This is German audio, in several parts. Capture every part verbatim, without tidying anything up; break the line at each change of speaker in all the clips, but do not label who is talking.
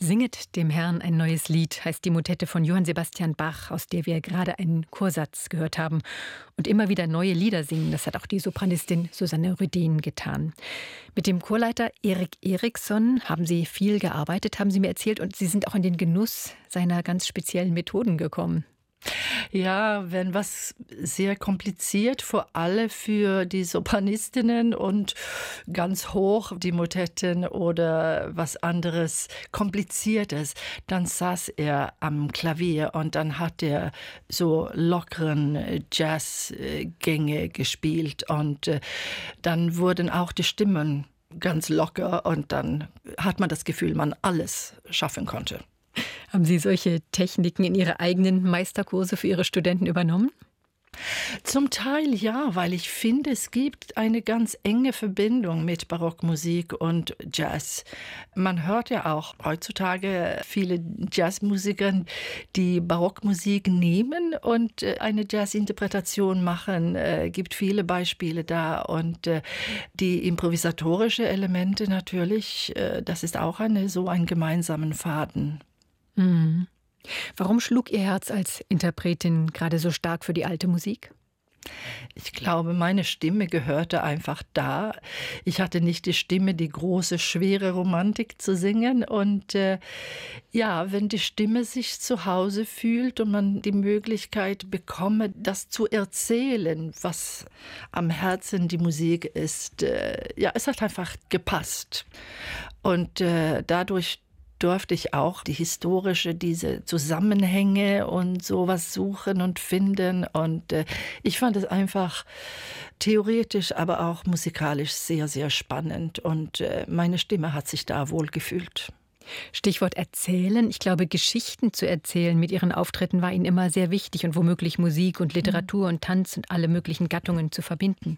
Singet dem Herrn ein neues Lied, heißt die Motette von Johann Sebastian Bach, aus der wir gerade einen Chorsatz gehört haben. Und immer wieder neue Lieder singen, das hat auch die Sopranistin Susanne Rüdén getan. Mit dem Chorleiter Erik Eriksson haben Sie viel gearbeitet, haben Sie mir erzählt, und Sie sind auch in den Genuss seiner ganz speziellen Methoden gekommen.
Ja, wenn was sehr kompliziert, vor allem für die Sopranistinnen und ganz hoch die Motetten oder was anderes Kompliziertes, dann saß er am Klavier und dann hat er so lockeren Jazzgänge gespielt und dann wurden auch die Stimmen ganz locker und dann hat man das Gefühl, man alles schaffen konnte.
Haben Sie solche Techniken in Ihre eigenen Meisterkurse für Ihre Studenten übernommen?
Zum Teil ja, weil ich finde, es gibt eine ganz enge Verbindung mit Barockmusik und Jazz. Man hört ja auch heutzutage viele Jazzmusiker, die Barockmusik nehmen und eine Jazzinterpretation machen. Es gibt viele Beispiele da und die improvisatorische Elemente natürlich, das ist auch eine, so ein gemeinsamen Faden.
Mhm. Warum schlug Ihr Herz als Interpretin gerade so stark für die alte Musik?
Ich glaube, meine Stimme gehörte einfach da. Ich hatte nicht die Stimme, die große, schwere Romantik zu singen. Und äh, ja, wenn die Stimme sich zu Hause fühlt und man die Möglichkeit bekomme, das zu erzählen, was am Herzen die Musik ist, äh, ja, es hat einfach gepasst. Und äh, dadurch durfte ich auch die historische, diese Zusammenhänge und sowas suchen und finden. Und äh, ich fand es einfach theoretisch, aber auch musikalisch sehr, sehr spannend. Und äh, meine Stimme hat sich da wohl gefühlt.
Stichwort erzählen. Ich glaube, Geschichten zu erzählen mit Ihren Auftritten war Ihnen immer sehr wichtig und womöglich Musik und Literatur und Tanz und alle möglichen Gattungen zu verbinden.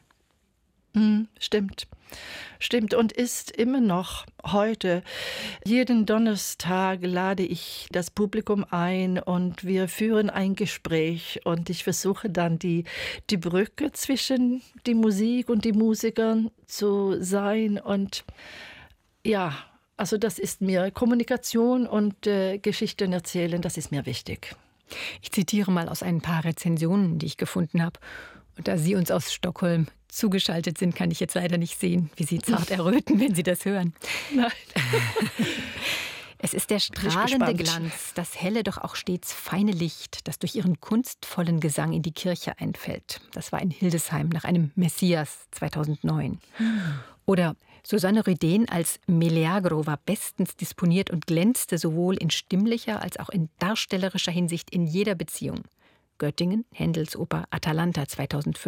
Stimmt, stimmt und ist immer noch heute. Jeden Donnerstag lade ich das Publikum ein und wir führen ein Gespräch und ich versuche dann die, die Brücke zwischen die Musik und die Musikern zu sein und ja, also das ist mir Kommunikation und äh, Geschichten erzählen, das ist mir wichtig.
Ich zitiere mal aus ein paar Rezensionen, die ich gefunden habe. Und da Sie uns aus Stockholm zugeschaltet sind, kann ich jetzt leider nicht sehen, wie Sie zart erröten, wenn Sie das hören.
Nein.
Es ist der strahlende Glanz, das helle, doch auch stets feine Licht, das durch Ihren kunstvollen Gesang in die Kirche einfällt. Das war in Hildesheim nach einem Messias zweitausendneun. Oder Susanne Rüdén als Meleagro war bestens disponiert und glänzte sowohl in stimmlicher als auch in darstellerischer Hinsicht in jeder Beziehung. Göttingen, Händels Oper Atalanta zweitausendfünf.